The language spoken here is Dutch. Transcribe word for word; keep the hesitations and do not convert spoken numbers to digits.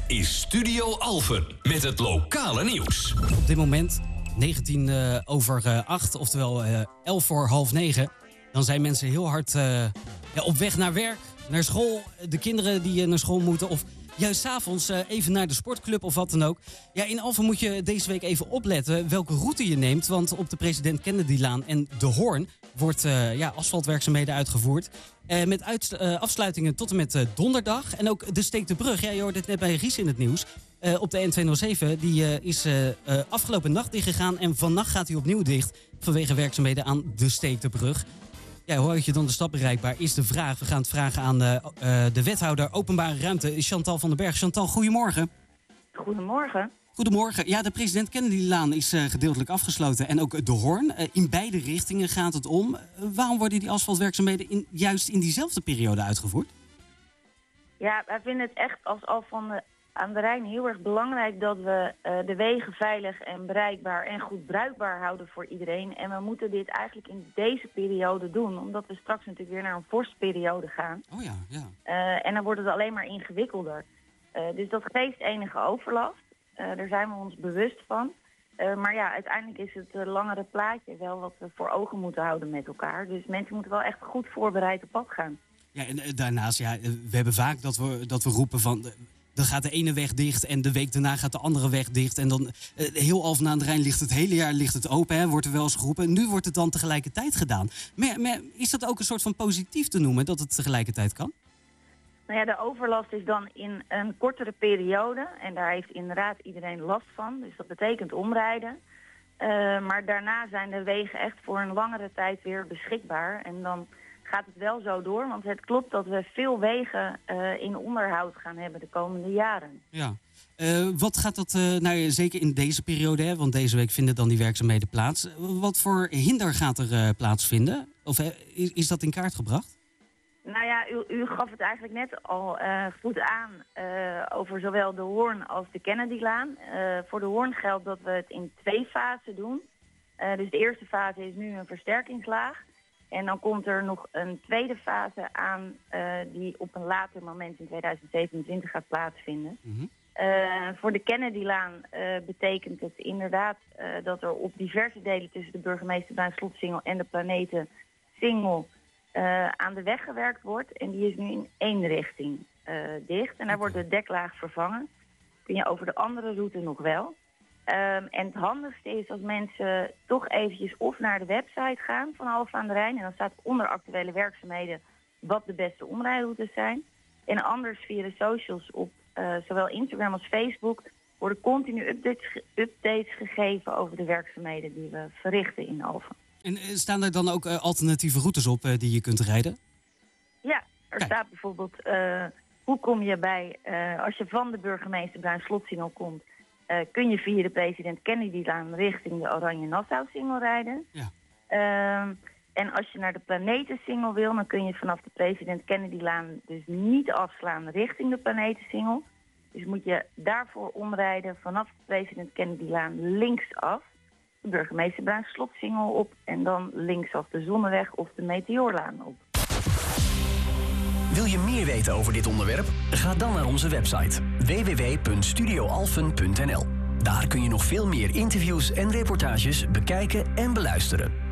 is Studio Alphen met het lokale nieuws. Op dit moment negentien uh, over uh, acht, oftewel uh, elf voor half negen. Dan zijn mensen heel hard uh, ja, op weg naar werk, naar school. De kinderen die uh, naar school moeten of juist 's avonds uh, even naar de sportclub of wat dan ook. Ja, in Alphen moet je deze week even opletten welke route je neemt. Want op de President Kennedylaan en De Hoorn wordt uh, ja, asfaltwerkzaamheden uitgevoerd. Uh, met uit, uh, afsluitingen tot en met uh, donderdag. En ook de Steekterbrug, ja, je hoorde het net bij Ries in het nieuws. Uh, op de N tweehonderdzeven, die uh, is uh, uh, afgelopen nacht dichtgegaan. En vannacht gaat hij opnieuw dicht vanwege werkzaamheden aan de Steekterbrug. Ja, hoe houd je dan de stad bereikbaar, is de vraag. We gaan het vragen aan uh, uh, de wethouder Openbare Ruimte, Chantal van den Berg. Chantal, goedemorgen. Goedemorgen. Goedemorgen. Ja, de President Kennedylaan is uh, gedeeltelijk afgesloten. En ook De Hoorn. Uh, in beide richtingen gaat het om. Uh, waarom worden die asfaltwerkzaamheden in, juist in diezelfde periode uitgevoerd? Ja, wij vinden het echt als Alphen aan de Rijn heel erg belangrijk dat we uh, de wegen veilig en bereikbaar en goed bruikbaar houden voor iedereen. En we moeten dit eigenlijk in deze periode doen, omdat we straks natuurlijk weer naar een vorstperiode gaan. Oh ja, ja. Uh, en dan wordt het alleen maar ingewikkelder. Uh, dus dat geeft enige overlast. Uh, daar zijn we ons bewust van. Uh, maar ja, uiteindelijk is het uh, langere plaatje wel wat we voor ogen moeten houden met elkaar. Dus mensen moeten wel echt goed voorbereid op pad gaan. Ja, en uh, daarnaast, ja, we hebben vaak dat we, dat we roepen van, Uh, dan gaat de ene weg dicht en de week daarna gaat de andere weg dicht. En dan uh, heel Alphen aan de Rijn ligt het hele jaar ligt het open, hè, wordt er wel eens geroepen. Nu wordt het dan tegelijkertijd gedaan. Maar, maar is dat ook een soort van positief te noemen, dat het tegelijkertijd kan? Nou ja, de overlast is dan in een kortere periode. En daar heeft inderdaad iedereen last van. Dus dat betekent omrijden. Uh, maar daarna zijn de wegen echt voor een langere tijd weer beschikbaar. En dan gaat het wel zo door. Want het klopt dat we veel wegen uh, in onderhoud gaan hebben de komende jaren. Ja. Uh, wat gaat dat, uh, nou, zeker in deze periode, hè, want deze week vinden dan die werkzaamheden plaats. Wat voor hinder gaat er uh, plaatsvinden? Of uh, is, is dat in kaart gebracht? Nou ja, u, u gaf het eigenlijk net al uh, goed aan uh, over zowel de Hoorn als de Kennedylaan. Uh, voor de Hoorn geldt dat we het in twee fasen doen. Uh, dus de eerste fase is nu een versterkingslaag. En dan komt er nog een tweede fase aan uh, die op een later moment in tweeduizend zevenentwintig gaat plaatsvinden. Mm-hmm. Uh, voor de Kennedylaan uh, betekent het inderdaad uh, dat er op diverse delen tussen de Burgemeesterbaan Slotsingel en de Planetensingel Uh, aan de weg gewerkt wordt. En die is nu in één richting uh, dicht. En daar wordt de deklaag vervangen. Kun je over de andere route nog wel. Um, en het handigste is als mensen toch eventjes of naar de website gaan van Alphen aan de Rijn. En dan staat onder actuele werkzaamheden wat de beste omrijroutes zijn. En anders via de socials op uh, zowel Instagram als Facebook worden continu updates, updates gegeven over de werkzaamheden die we verrichten in Alphen. En staan er dan ook uh, alternatieve routes op uh, die je kunt rijden? Ja, er Kijk. staat bijvoorbeeld uh, hoe kom je bij, uh, als je van de Burgemeesterbaan Slotsingel komt, uh, kun je via de President Kennedylaan richting de Oranje Nassau-singel rijden. Ja. Uh, en als je naar de Planetensingel wil, dan kun je vanaf de President Kennedylaan dus niet afslaan richting de Planetensingel. Dus moet je daarvoor omrijden vanaf de President Kennedylaan linksaf. De Burgemeesterbaan Slotsingel op en dan linksaf de Zonneweg of de Meteoorlaan op. Wil je meer weten over dit onderwerp? Ga dan naar onze website w w w punt studio alphen punt n l. Daar kun je nog veel meer interviews en reportages bekijken en beluisteren.